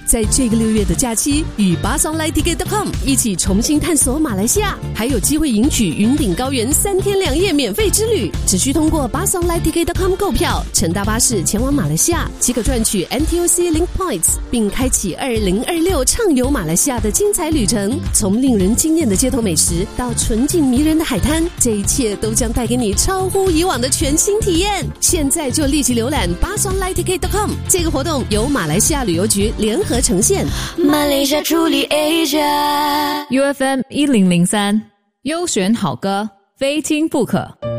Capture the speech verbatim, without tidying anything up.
在这个六月的假期，与巴松 Light Ticket dot com 一起重新探索马来西亚，还有机会赢取云顶高原三天两夜免费之旅。只需通过巴松 Light Ticket dot com 购票，乘搭巴士前往马来西亚，即可赚取 N T U C Link Points， 并开启二零二六畅游马来西亚的精彩旅程。从令人惊艳的街头美食到纯净迷人的海滩，这一切都将带给你超乎以往的全新体验。现在就立即浏览巴松 Light Ticket dot com， 这个活动由马来西亚旅游局联合呈现。 马来西亚处理 Asia U F M 一零零三，优选好歌，非听不可。